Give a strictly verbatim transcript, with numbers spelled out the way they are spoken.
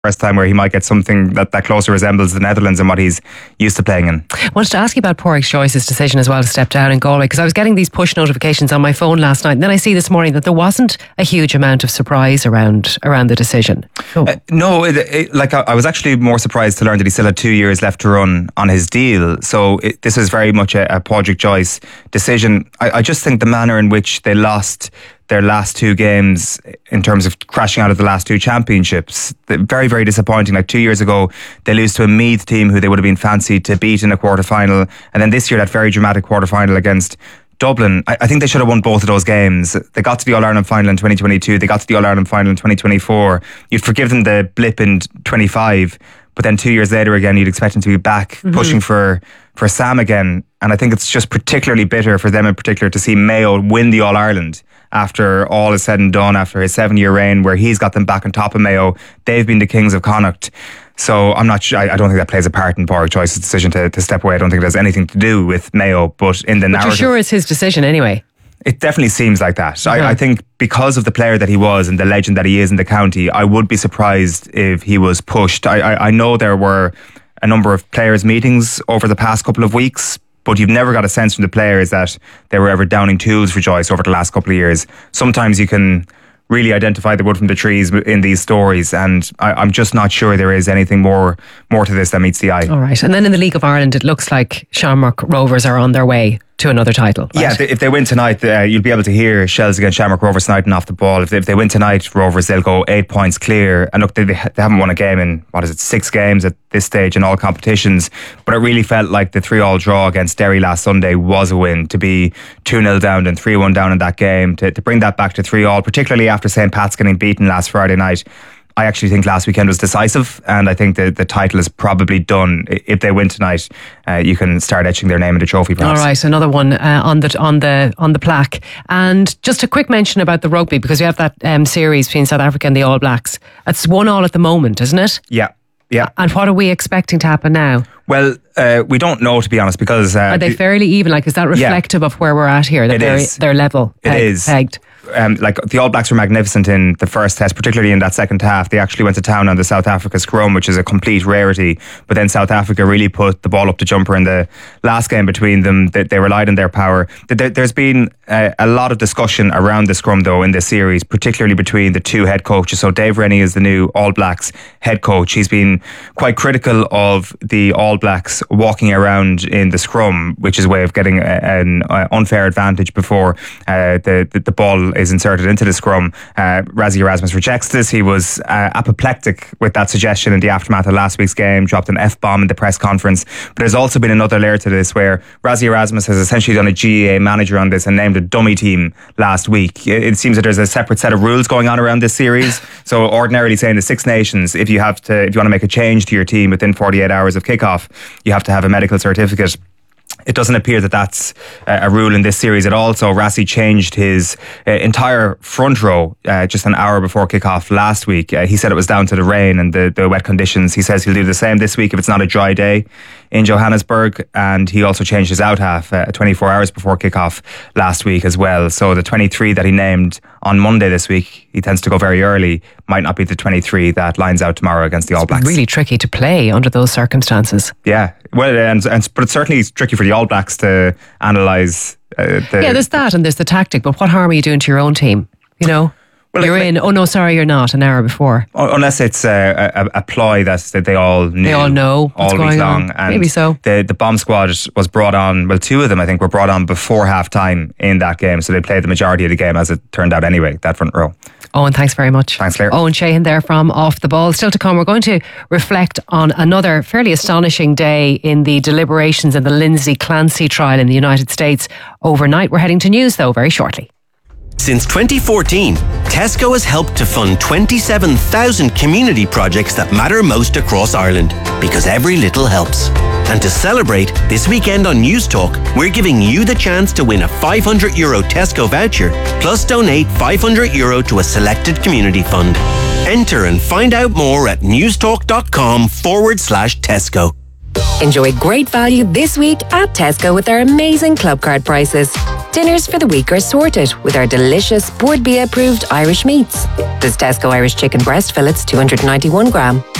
first time where he might get something that, that closer resembles the Netherlands and what he's used to playing in. I wanted to ask you about Pádraig Joyce's decision as well to step down in Galway, because I was getting these push notifications on my phone last night, and then I see this morning that there wasn't a huge amount of surprise around around the decision. Oh. Uh, no, it, it, like I, I was actually more surprised to learn that he still had two years left to run on his deal. So it, this is very much a, a Pádraig Joyce decision. I, I just think the manner in which they lost their last two games in terms of crashing out of the last two championships, very, very disappointing. Like two years ago, they lose to a Meath team who they would have been fancied to beat in a quarter-final. And then this year, that very dramatic quarter-final against Dublin. I, I think they should have won both of those games. They got to the All-Ireland final in twenty twenty-two. They got to the All-Ireland final in twenty twenty-four. You'd forgive them the blip in twenty-five. But then two years later again, you'd expect them to be back mm-hmm. pushing for, for Sam again. And I think it's just particularly bitter for them in particular to see Mayo win the All-Ireland after all is said and done, after his seven-year reign where he's got them back on top of Mayo. They've been the kings of Connacht. So I'm not sure, I, I don't think that plays a part in Pádraig Joyce's decision to, to step away. I don't think it has anything to do with Mayo, but in the but narrative... you're sure it's his decision anyway? It definitely seems like that. Yeah. I, I think because of the player that he was and the legend that he is in the county, I would be surprised if he was pushed. I, I, I know there were a number of players' meetings over the past couple of weeks, but you've never got a sense from the players that they were ever downing tools for Joyce over the last couple of years. Sometimes you can really identify the wood from the trees in these stories, and I, I'm just not sure there is anything more more to this that meets the eye. All right. And then in the League of Ireland, it looks like Shamrock Rovers are on their way to another title. Right? Yeah, if they win tonight, uh, you'll be able to hear Shells against Shamrock Rovers tonight and off the ball. If they, if they win tonight, Rovers, they'll go eight points clear. And look, they, they haven't won a game in, what is it, six games at this stage in all competitions. But it really felt like the three-all draw against Derry last Sunday was a win. To be two nil down and three one down in that game, to, to bring that back to three-all, particularly after Saint Pat's getting beaten last Friday night. I actually think last weekend was decisive, and I think the, the title is probably done. If they win tonight, uh, you can start etching their name in the trophy, perhaps. All right, another one uh, on the on the on the plaque. And just a quick mention about the rugby, because we have that um, series between South Africa and the All Blacks. It's one all at the moment, isn't it? Yeah. Yeah. And what are we expecting to happen now? Well, uh, we don't know, to be honest, because... Uh, are they fairly even? Like, is that reflective yeah, of where we're at here? That it they're, is. They're level It peg, is. pegged. Um, like the All Blacks were magnificent in the first test, particularly in that second half. They actually went to town on the South Africa scrum, which is a complete rarity. But then South Africa really put the ball up the jumper in the last game between them. They, they relied on their power. There's been a, a lot of discussion around the scrum, though, in this series, particularly between the two head coaches. So Dave Rennie is the new All Blacks head coach. He's been quite critical of the All Blacks walking around in the scrum, which is a way of getting a, an unfair advantage before uh, the, the, the ball is inserted into the scrum. Uh, Rassie Erasmus rejects this. He was uh, apoplectic with that suggestion in the aftermath of last week's game, dropped an F-bomb in the press conference. But there's also been another layer to this where Rassie Erasmus has essentially done a G A A manager on this and named a dummy team last week. It, it seems that there's a separate set of rules going on around this series. So ordinarily, say in the Six Nations, if you have to, if you want to make a change to your team within forty-eight hours of kickoff, you have to have a medical certificate. It doesn't appear that that's a rule in this series at all. So Rassie changed his uh, entire front row uh, just an hour before kickoff last week. Uh, he said it was down to the rain and the, the wet conditions. He says he'll do the same this week if it's not a dry day in Johannesburg. And he also changed his out half uh, twenty-four hours before kickoff last week as well. So the twenty-three that he named on Monday this week, he tends to go very early, might not be the twenty-three that lines out tomorrow against the All Blacks. It's really tricky to play under those circumstances. Yeah, well, and, and but it's certainly tricky for the All Blacks to analyse. Uh, the, yeah, there's that and there's the tactic. But what harm are you doing to your own team? You know. Well, you're like, in, oh no, sorry, you're not, an hour before. Unless it's a, a, a ploy that, that they all knew. They all know what's all going week long. on. And maybe so. The, the bomb squad was brought on, well, two of them I think were brought on before half time in that game. So they played the majority of the game, as it turned out anyway, that front row. Owen, thanks very much. Thanks, Claire. Owen Sheehan there from Off the Ball. Still to come, we're going to reflect on another fairly astonishing day in the deliberations in the Lindsay Clancy trial in the United States overnight. We're heading to news, though, very shortly. Since twenty fourteen, Tesco has helped to fund twenty-seven thousand community projects that matter most across Ireland, because every little helps. And to celebrate, this weekend on News Talk, we're giving you the chance to win a five hundred euro Tesco voucher, plus donate five hundred euro to a selected community fund. Enter and find out more at newstalk.com forward slash Tesco. Enjoy great value this week at Tesco with our amazing club card prices. Dinners for the week are sorted with our delicious Bord Bia approved Irish meats. There's Tesco Irish chicken breast fillets two hundred ninety-one gram,